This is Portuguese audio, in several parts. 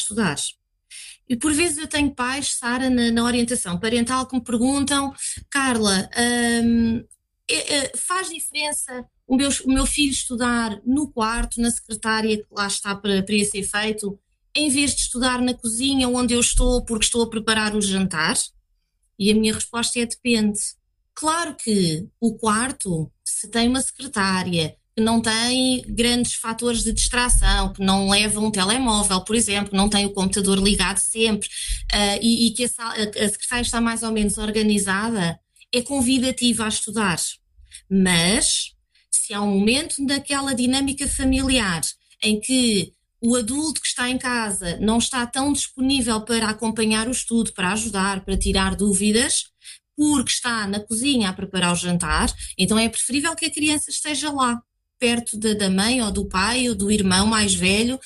estudar. E por vezes eu tenho pais, Sara, na orientação parental que me perguntam: Carla, faz diferença o meu filho estudar no quarto, na secretária que lá está para esse efeito, em vez de estudar na cozinha onde eu estou porque estou a preparar o jantar? E a minha resposta é: depende. Claro que o quarto, se tem uma secretária que não tem grandes fatores de distração, que não leva um telemóvel, por exemplo, não tem o computador ligado sempre, e que a secretária está mais ou menos organizada, é convidativa a estudar. Mas, se há um momento naquela dinâmica familiar em que o adulto que está em casa não está tão disponível para acompanhar o estudo, para ajudar, para tirar dúvidas, porque está na cozinha a preparar o jantar, então é preferível que a criança esteja lá, perto da mãe ou do pai ou do irmão mais velho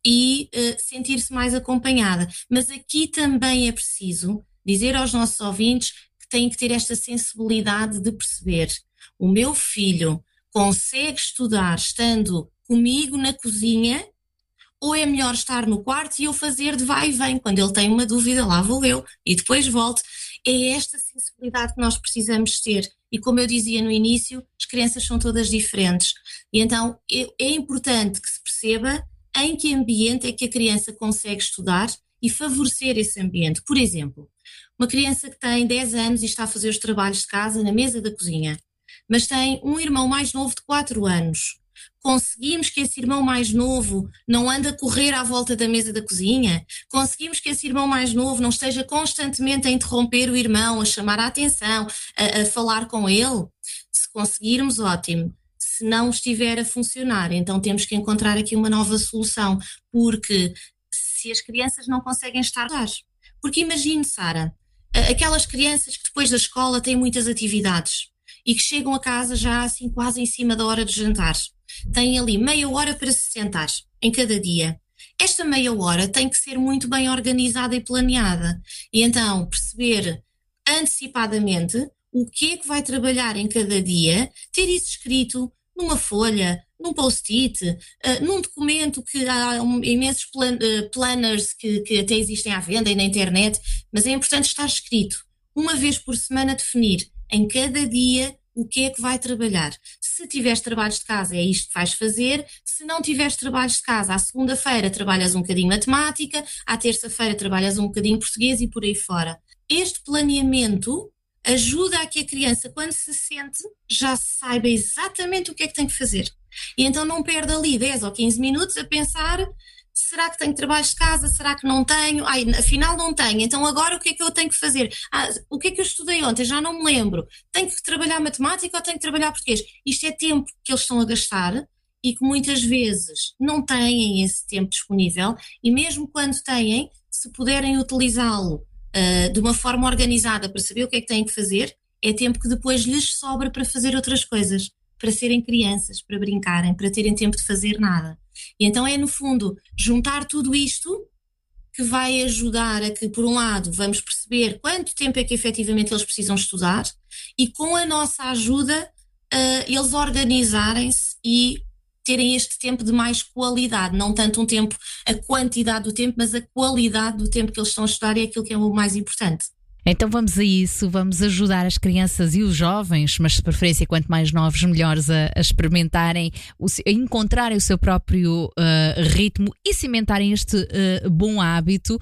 e sentir-se mais acompanhada. Mas aqui também é preciso dizer aos nossos ouvintes que têm que ter esta sensibilidade de perceber: o meu filho consegue estudar estando comigo na cozinha, ou é melhor estar no quarto e eu fazer de vai e vem, quando ele tem uma dúvida lá vou eu e depois volto. É esta sensibilidade que nós precisamos ter. E como eu dizia no início, as crianças são todas diferentes. E então é importante que se perceba em que ambiente é que a criança consegue estudar e favorecer esse ambiente. Por exemplo, uma criança que tem 10 anos e está a fazer os trabalhos de casa na mesa da cozinha, mas tem um irmão mais novo de 4 anos. Conseguimos que esse irmão mais novo não ande a correr à volta da mesa da cozinha? Conseguimos que esse irmão mais novo não esteja constantemente a interromper o irmão, a chamar a atenção, a falar com ele? Se conseguirmos, ótimo. Se não estiver a funcionar, então temos que encontrar aqui uma nova solução, porque se as crianças não conseguem estar lá, porque imagine, Sara, aquelas crianças que depois da escola têm muitas atividades e que chegam a casa já assim quase em cima da hora de jantar. Têm ali meia hora para se sentar em cada dia. Esta meia hora tem que ser muito bem organizada e planeada. E então perceber antecipadamente o que é que vai trabalhar em cada dia, ter isso escrito numa folha, num post-it, num documento que há imensos planners que até existem à venda e na internet, mas é importante estar escrito. Uma vez por semana definir em cada dia o que é que vai trabalhar. Se tiveres trabalhos de casa, é isto que vais fazer. Se não tiveres trabalhos de casa, à segunda-feira trabalhas um bocadinho matemática, à terça-feira trabalhas um bocadinho português e por aí fora. Este planeamento ajuda a que a criança, quando se sente, já saiba exatamente o que é que tem que fazer. E então não perde ali 10 ou 15 minutos a pensar: será que tenho trabalhos de casa? Será que não tenho? Afinal não tenho. Então agora o que é que eu tenho que fazer? O que é que eu estudei ontem? Já não me lembro. Tenho que trabalhar matemática ou tenho que trabalhar português? Isto é tempo que eles estão a gastar e que muitas vezes não têm esse tempo disponível, e mesmo quando têm, se puderem utilizá-lo de uma forma organizada para saber o que é que têm que fazer, é tempo que depois lhes sobra para fazer outras coisas, para serem crianças, para brincarem, para terem tempo de fazer nada. E então é, no fundo, juntar tudo isto que vai ajudar a que, por um lado, vamos perceber quanto tempo é que efetivamente eles precisam estudar, e com a nossa ajuda eles organizarem-se e terem este tempo de mais qualidade, não tanto um tempo, a quantidade do tempo, mas a qualidade do tempo que eles estão a estudar é aquilo que é o mais importante. Então vamos a isso, vamos ajudar as crianças e os jovens, mas de preferência quanto mais novos melhores, a experimentarem, a encontrarem o seu próprio ritmo e cimentarem este bom hábito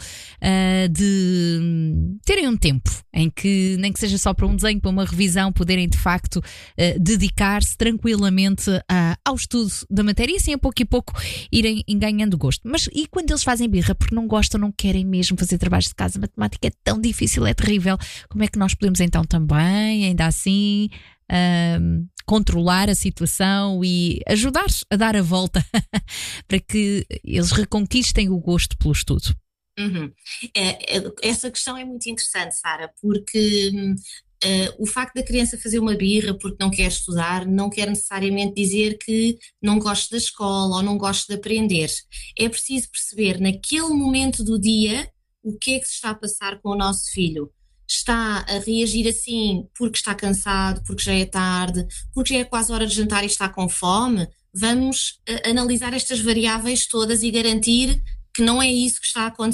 de terem um tempo em que, nem que seja só para um desenho, para uma revisão, poderem de facto dedicar-se tranquilamente ao estudo da matéria e assim a pouco irem ganhando gosto. Mas e quando eles fazem birra porque não gostam, não querem mesmo fazer trabalhos de casa? Matemática é tão difícil, é terrível. Como é que nós podemos então também, ainda assim, controlar a situação e ajudar a dar a volta para que eles reconquistem o gosto pelo estudo? Essa questão é muito interessante, Sara, porque o facto da criança fazer uma birra porque não quer estudar não quer necessariamente dizer que não goste da escola ou não goste de aprender. É preciso perceber naquele momento do dia o que é que se está a passar com o nosso filho. Está a reagir assim porque está cansado, porque já é tarde, porque já é quase hora de jantar e está com fome? Vamos analisar estas variáveis todas e garantir que não é isso que está a acontecer.